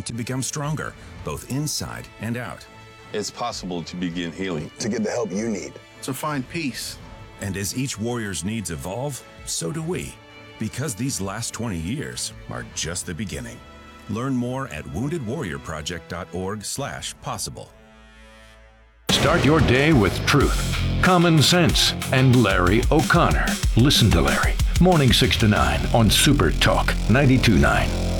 them to become stronger, both inside and out. It's possible to begin healing. To get the help you need. To find peace. And as each warrior's needs evolve, so do we. Because these last 20 years are just the beginning. Learn more at woundedwarriorproject.org/possible. Start your day with truth, common sense, and Larry O'Connor. Listen to Larry. Morning 6 to 9 on Super Talk 92.9.